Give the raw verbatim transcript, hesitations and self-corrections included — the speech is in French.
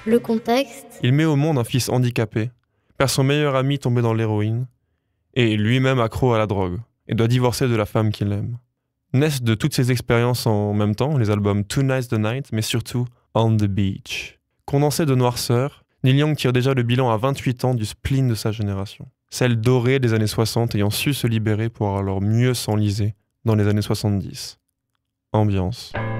Le contexte, Il met au monde un fils handicapé, perd son meilleur ami tombé dans l'héroïne, et lui-même accro à la drogue, et doit divorcer de la femme qu'il aime. Naissent de toutes ces expériences en même temps les albums Two Nights the Night, mais surtout On the Beach. Condensé de noirceur, Neil Young tire déjà le bilan à vingt-huit ans du spleen de sa génération. Celle dorée des années soixante ayant su se libérer pour alors mieux s'enliser dans les années soixante-dix. Ambiance.